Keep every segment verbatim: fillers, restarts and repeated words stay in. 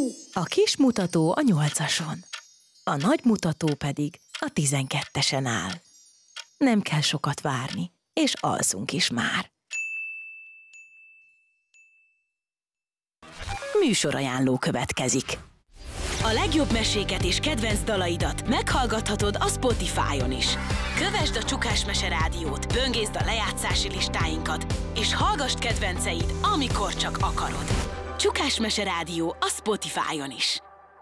A kis mutató a nyolcason, a nagy mutató pedig a tizenkettesen áll. Nem kell sokat várni, és alszunk is már. Műsorajánló következik. A legjobb meséket és kedvenc dalaidat meghallgathatod a Spotify-on is. Kövesd a Csukás Mese Rádiót, böngészd a lejátszási listáinkat, és hallgass kedvenceid, amikor csak akarod. Csukás Mese Rádió a Spotify-on is.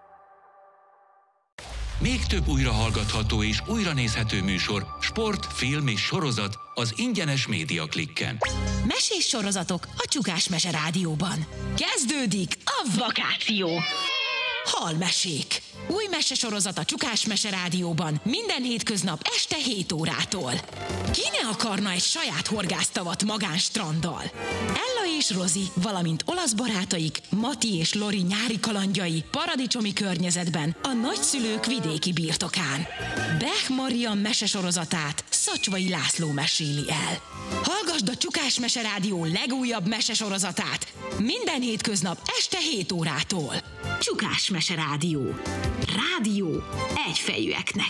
Még több újrahallgatható és újranézhető műsor, sport, film és sorozat az ingyenes Média Klikken. Mesés sorozatok a Csukás Mese Rádióban. Kezdődik a vakáció! Halmesék! Új mesesorozat a Csukás Mese Rádióban minden hétköznap este hét órától. Ki ne akarna egy saját horgásztavat magánstranddal? Ella és Rozi, valamint olasz barátaik, Mati és Lori nyári kalandjai paradicsomi környezetben a nagyszülők vidéki birtokán. Bech Marian mesesorozatát Szacsvai László meséli el. Hallgasd a Csukás Mese Rádió legújabb mesesorozatát minden hétköznap este hét órától. Csukás Mese Rádió. Rádió egyfejűeknek.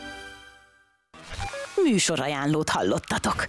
Műsorajánlót hallottatok.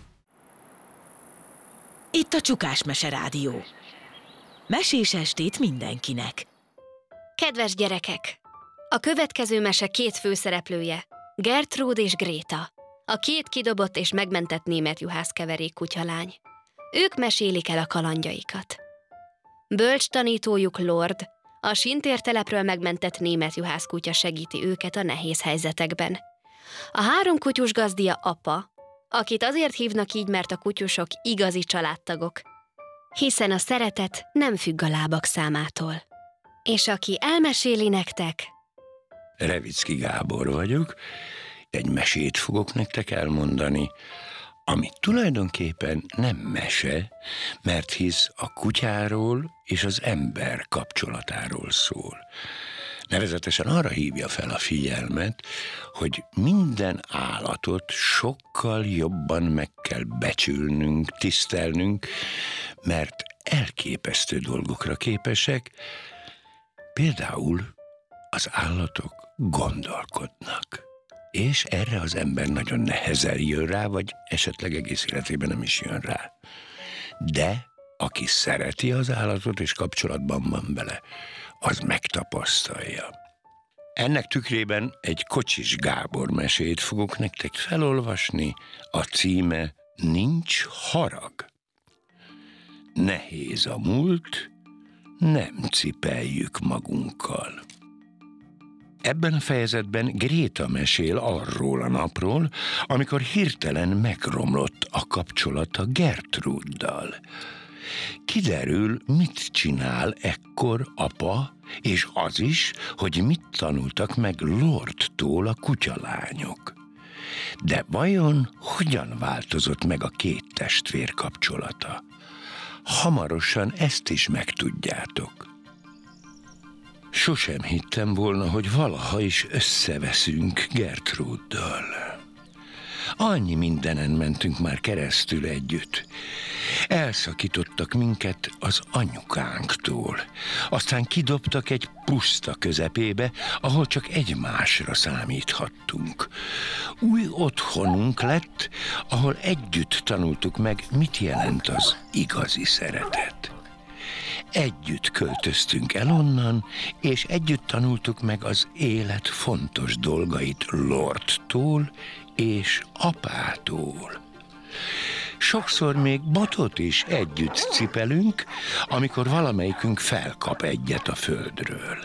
Itt a Csukás Mese Rádió. Mesés estét mindenkinek. Kedves gyerekek! A következő mese két főszereplője, Gertrud és Gréta, a két kidobott és megmentett német juhászkeverék kutyalány. Ők mesélik el a kalandjaikat. Bölcs tanítójuk Lord, a sintértelepről megmentett német juhászkutya segíti őket a nehéz helyzetekben. A három kutyus gazdia apa, akit azért hívnak így, mert a kutyusok igazi családtagok, hiszen a szeretet nem függ a lábak számától. És aki elmeséli nektek... Revicki Gábor vagyok, egy mesét fogok nektek elmondani, ami tulajdonképpen nem mese, mert hisz a kutyáról és az ember kapcsolatáról szól. Nevezetesen arra hívja fel a figyelmet, hogy minden állatot sokkal jobban meg kell becsülnünk, tisztelnünk, mert elképesztő dolgokra képesek. Például az állatok gondolkodnak, és erre az ember nagyon nehezen jön rá, vagy esetleg egész életében nem is jön rá. De aki szereti az állatot és kapcsolatban van vele, az megtapasztalja. Ennek tükrében egy Kocsis Gábor mesét fogok nektek felolvasni, a címe Nincs harag. Nehéz a múlt, nem cipeljük magunkkal. Ebben a fejezetben Gréta mesél arról a napról, amikor hirtelen megromlott a kapcsolata Gertruddal. Kiderül, mit csinál ekkor apa, és az is, hogy mit tanultak meg Lordtól a kutyalányok. De vajon hogyan változott meg a két testvér kapcsolata? Hamarosan ezt is megtudjátok. Sosem hittem volna, hogy valaha is összeveszünk Gertruddal. Annyi mindenen mentünk már keresztül együtt. Elszakítottak minket az anyukánktól. Aztán kidobtak egy puszta közepébe, ahol csak egymásra számíthattunk. Új otthonunk lett, ahol együtt tanultuk meg, mit jelent az igazi szeretet. Együtt költöztünk el onnan, és együtt tanultuk meg az élet fontos dolgait Lordtól és apától. Sokszor még botot is együtt cipelünk, amikor valamelyikünk felkap egyet a földről.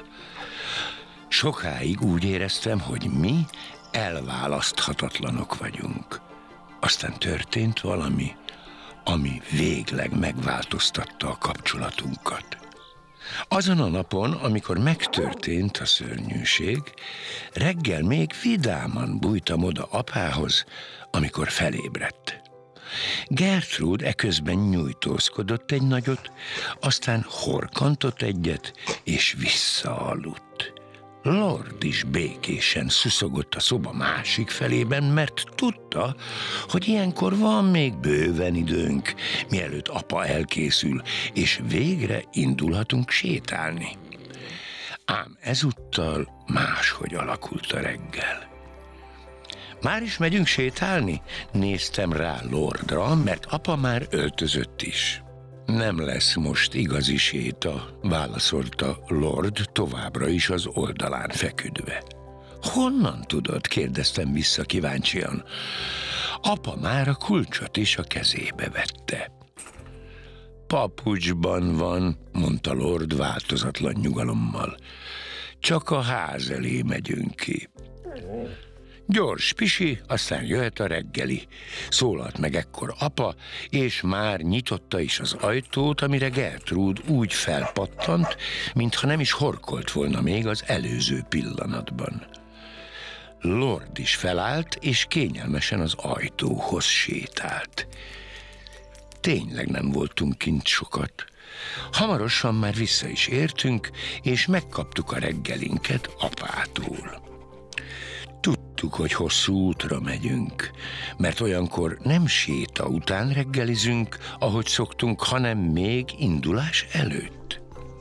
Sokáig úgy éreztem, hogy mi elválaszthatatlanok vagyunk. Aztán történt valami, ami végleg megváltoztatta a kapcsolatunkat. Azon a napon, amikor megtörtént a szörnyűség, reggel még vidáman bújtam oda apához, amikor felébredt. Gertrud eközben nyújtózkodott egy nagyot, aztán horkantott egyet, és visszaaludt. Lord is békésen szuszogott a szoba másik felében, mert tudta, hogy ilyenkor van még bőven időnk, mielőtt apa elkészül, és végre indulhatunk sétálni. Ám ezúttal máshogy alakult a reggel. Már is megyünk sétálni? Néztem rá Lordra, mert apa már öltözött is. Nem lesz most igazi séta, válaszolta Lord továbbra is az oldalán feküdve. Honnan tudod? Kérdeztem vissza kíváncsian. Apa már a kulcsot is a kezébe vette. Papucsban van, mondta Lord változatlan nyugalommal. Csak a ház elé megyünk ki. Gyors pisi, aztán jöhet a reggeli. Szólalt meg ekkor apa, és már nyitotta is az ajtót, amire Gertrude úgy felpattant, mintha nem is horkolt volna még az előző pillanatban. Lord is felállt, és kényelmesen az ajtóhoz sétált. Tényleg nem voltunk kint sokat. Hamarosan már vissza is értünk, és megkaptuk a reggelinket apától. Tudtuk, hogy hosszú útra megyünk, mert olyankor nem séta után reggelizünk, ahogy szoktunk, hanem még indulás előtt.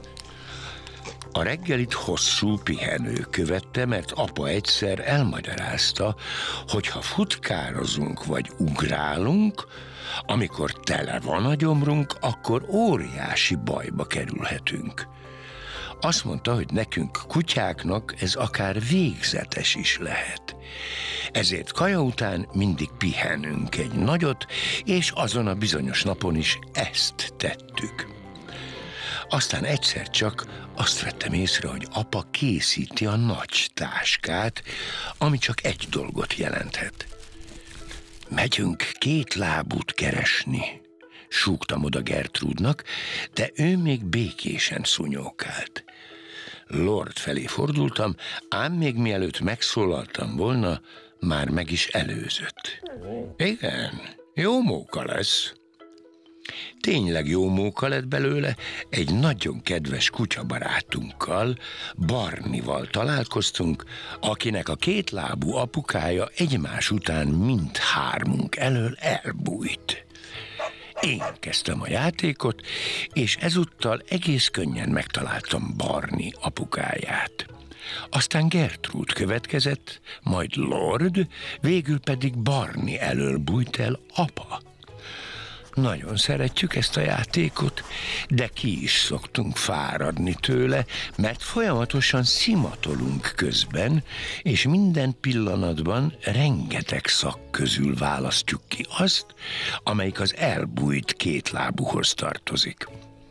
A reggelit hosszú pihenő követte, mert apa egyszer elmagyarázta, hogy ha futkározunk vagy ugrálunk, amikor tele van a gyomrunk, akkor óriási bajba kerülhetünk. Azt mondta, hogy nekünk kutyáknak ez akár végzetes is lehet. Ezért kaja után mindig pihenünk egy nagyot, és azon a bizonyos napon is ezt tettük. Aztán egyszer csak azt vettem észre, hogy apa készíti a nagy táskát, ami csak egy dolgot jelenthet. Megyünk két lábút keresni, súgtam oda Gertrude-nak, de ő még békésen szunyókált. Lord felé fordultam, ám még mielőtt megszólaltam volna, már meg is előzött. Igen, jó móka lesz. Tényleg jó móka lett belőle, egy nagyon kedves kutyabarátunkkal, Barnival találkoztunk, akinek a kétlábú apukája egymás után mindhármunk elől elbújt. Én kezdtem a játékot, és ezúttal egész könnyen megtaláltam Barni apukáját. Aztán Gertrude következett, majd Lord, végül pedig Barni elől bújt el apa. Nagyon szeretjük ezt a játékot, de ki is szoktunk fáradni tőle, mert folyamatosan szimatolunk közben, és minden pillanatban rengeteg szak közül választjuk ki azt, amelyik az elbújt kétlábúhoz tartozik.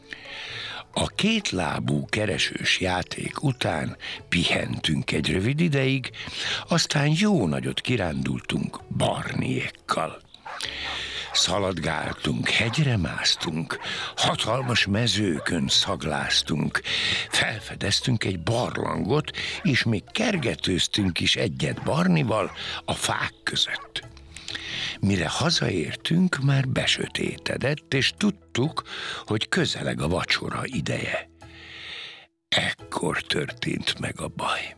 A kétlábú keresős játék után pihentünk egy rövid ideig, aztán jó nagyot kirándultunk Barniékkal. Szaladgáltunk, hegyre másztunk, hatalmas mezőkön szagláztunk, felfedeztünk egy barlangot, és még kergetőztünk is egyet Barnival a fák között. Mire hazaértünk, már besötétedett, és tudtuk, hogy közeleg a vacsora ideje. Ekkor történt meg a baj.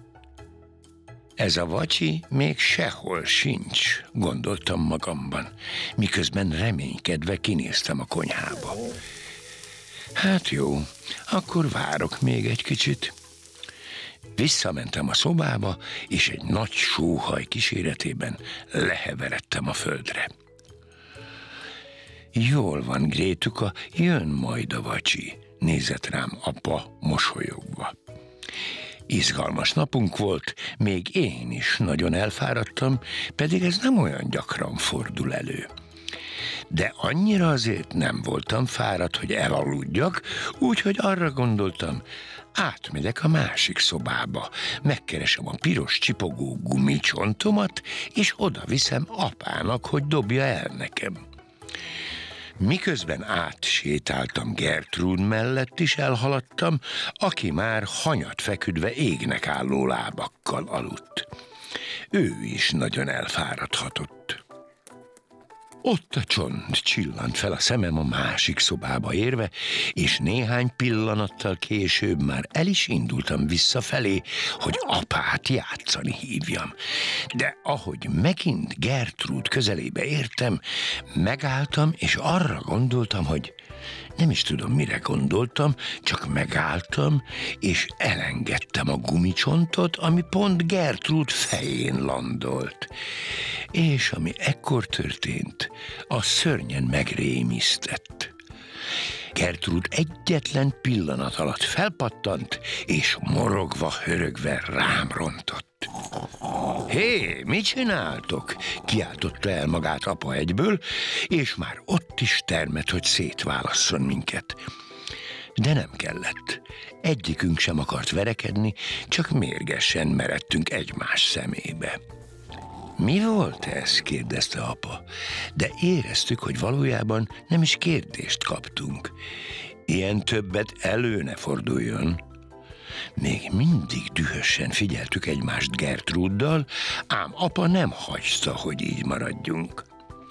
Ez a vacsi még sehol sincs, gondoltam magamban, miközben reménykedve kinéztem a konyhába. Hát jó, akkor várok még egy kicsit. Visszamentem a szobába, és egy nagy sóhaj kíséretében leheveredtem a földre. Jól van, Grétuka, jön majd a vacsi, nézett rám apa mosolyogva. Izgalmas napunk volt, még én is nagyon elfáradtam, pedig ez nem olyan gyakran fordul elő. De annyira azért nem voltam fáradt, hogy elaludjak, úgyhogy arra gondoltam, átmegyek a másik szobába, megkeresem a piros csipogó gumicsontomat, és oda viszem apának, hogy dobja el nekem. Miközben átsétáltam Gertrude mellett is elhaladtam, aki már hanyat feküdve égnek álló lábakkal aludt. Ő is nagyon elfáradhatott. Ott a csont csillant fel a szemem a másik szobába érve, és néhány pillanattal később már el is indultam visszafelé, hogy apát játszani hívjam. De ahogy megint Gertrude közelébe értem, megálltam, és arra gondoltam, hogy Nem is tudom, mire gondoltam, csak megálltam, és elengedtem a gumicsontot, ami pont Gertrúd fején landolt. És ami ekkor történt, az szörnyen megrémisztett. Gertrúd egyetlen pillanat alatt felpattant, és morogva, hörögve rám rontott. Hé, mit csináltok? Kiáltotta el magát apa egyből, és már ott is termett, hogy szétválasszon minket. De nem kellett. Egyikünk sem akart verekedni, csak mérgesen meredtünk egymás szemébe. Mi volt ez? Kérdezte apa, de éreztük, hogy valójában nem is kérdést kaptunk. Ilyen többet elő ne forduljon. Még mindig dühösen figyeltük egymást Gertrúddal, ám apa nem hagyta, hogy így maradjunk.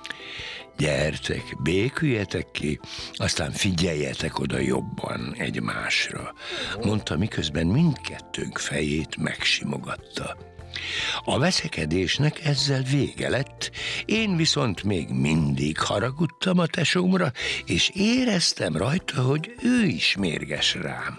Gyertek, béküljetek ki, aztán figyeljetek oda jobban egymásra, mondta, miközben mindkettőnk fejét megsimogatta. A veszekedésnek ezzel vége lett, én viszont még mindig haragudtam a tesómra, és éreztem rajta, hogy ő is mérges rám.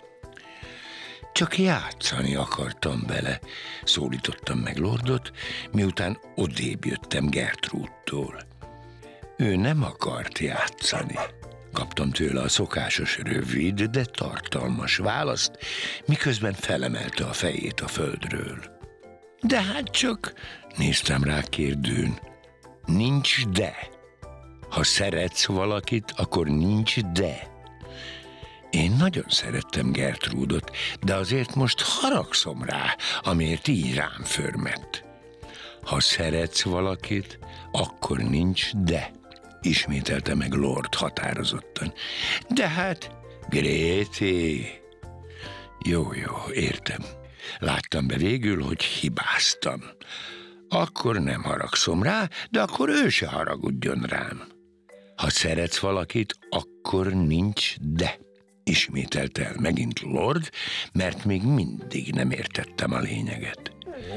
Csak játszani akartam vele, szólítottam meg Lordot, miután odébb jöttem Gertrúdtól. Ő nem akart játszani. Kaptam tőle a szokásos rövid, de tartalmas választ, miközben felemelte a fejét a földről. De hát csak, néztem rá kérdőn, nincs de. Ha szeretsz valakit, akkor nincs de. Én nagyon szerettem Gertrúdot, de azért most haragszom rá, amiért így rám förmett. Ha szeretsz valakit, akkor nincs de, ismételte meg Lord határozottan. De hát, Gréti... Jó, jó, értem. Láttam be végül, hogy hibáztam. Akkor nem haragszom rá, de akkor ő se haragudjon rám. Ha szeretsz valakit, akkor nincs de, ismételte el megint Lord, mert még mindig nem értettem a lényeget.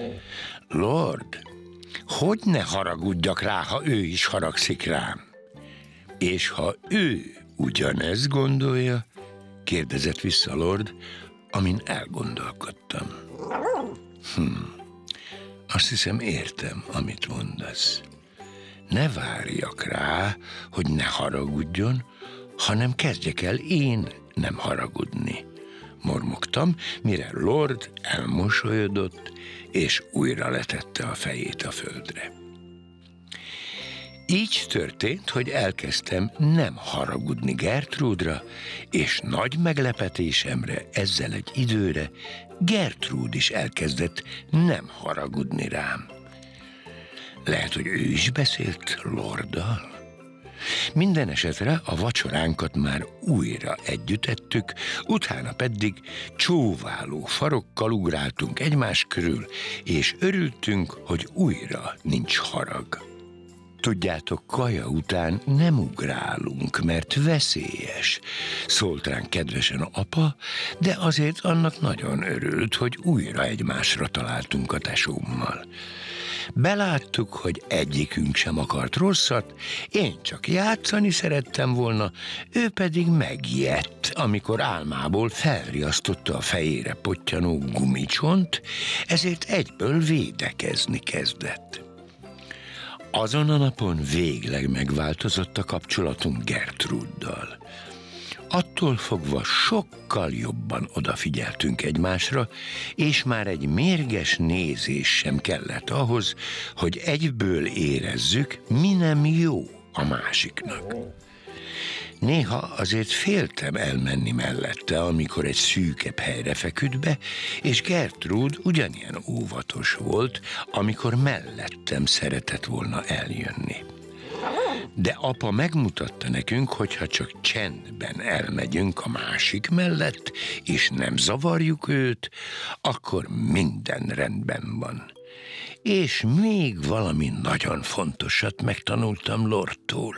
Lord, hogy ne haragudjak rá, ha ő is haragszik rám? És ha ő ugyanezt gondolja, kérdezett vissza Lord, amin elgondolkodtam. Hm, azt hiszem értem, amit mondasz. Ne várjak rá, hogy ne haragudjon, hanem kezdjek el én nem haragudni. Mormogtam, mire Lord elmosolyodott, és újra letette a fejét a földre. Így történt, hogy elkezdtem nem haragudni Gertrúdra, és nagy meglepetésemre ezzel egy időre Gertrúd is elkezdett nem haragudni rám. Lehet, hogy ő is beszélt Lorddal? Minden esetre a vacsoránkat már újra együtt ettük, utána pedig csóváló farokkal ugráltunk egymás körül, és örültünk, hogy újra nincs harag. Tudjátok, kaja után nem ugrálunk, mert veszélyes, szólt ránk kedvesen apa, de azért annak nagyon örült, hogy újra egymásra találtunk a tesómmal. Beláttuk, hogy egyikünk sem akart rosszat, én csak játszani szerettem volna, ő pedig megijedt, amikor álmából felriasztotta a fejére pottyanó gumicsont, ezért egyből védekezni kezdett. Azon a napon végleg megváltozott a kapcsolatunk Gertrúddal. Attól fogva sokkal jobban odafigyeltünk egymásra, és már egy mérges nézés sem kellett ahhoz, hogy egyből érezzük, mi nem jó a másiknak. Néha azért féltem elmenni mellette, amikor egy szűkebb helyre feküdt be, és Gertrúd ugyanilyen óvatos volt, amikor mellettem szeretett volna eljönni. De apa megmutatta nekünk, hogy ha csak csendben elmegyünk a másik mellett, és nem zavarjuk őt, akkor minden rendben van. És még valami nagyon fontosat megtanultam Lordtól.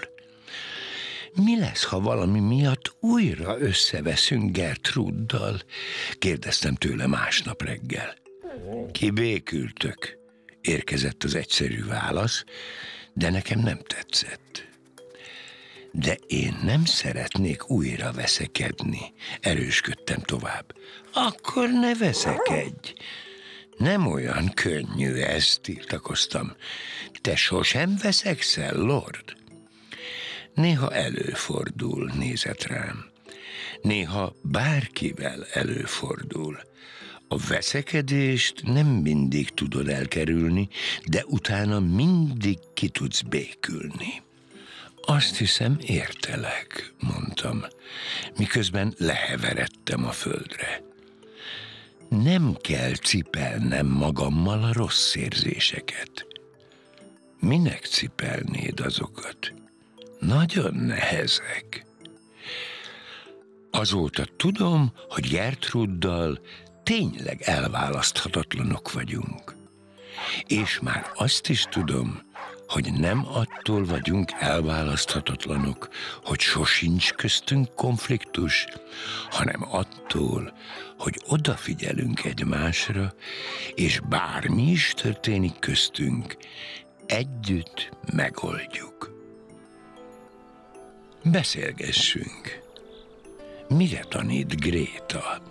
Mi lesz, ha valami miatt újra összeveszünk Gertrúddal? Kérdeztem tőle másnap reggel. Kibékültök, érkezett az egyszerű válasz, de nekem nem tetszett. De én nem szeretnék újra veszekedni, erősködtem tovább. Akkor ne veszekedj. Nem olyan könnyű ez, tiltakoztam. Te sosem veszekszel, Lord? Néha előfordul, nézett rám. Néha bárkivel előfordul. A veszekedést nem mindig tudod elkerülni, de utána mindig ki tudsz békülni. Azt hiszem, értelek, mondtam, miközben leheveredtem a földre. Nem kell cipelnem magammal a rossz érzéseket. Minek cipelnéd azokat? Nagyon nehezek. Azóta tudom, hogy Gertruddal tényleg elválaszthatatlanok vagyunk. És már azt is tudom, hogy nem attól vagyunk elválaszthatatlanok, hogy sosincs köztünk konfliktus, hanem attól, hogy odafigyelünk egymásra, és bármi is történik köztünk, együtt megoldjuk. Beszélgessünk. Mire tanít Gréta?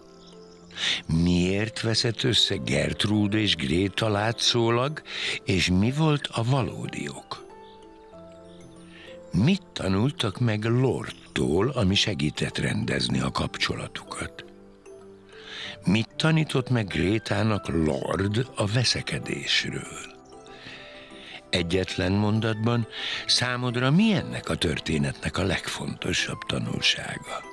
Miért veszett össze Gertrude és Gréta látszólag, és mi volt a valódi ok? Mit tanultak meg Lordtól, ami segített rendezni a kapcsolatukat? Mit tanított meg Grétának Lord a veszekedésről? Egyetlen mondatban számodra mi ennek a történetnek a legfontosabb tanulsága?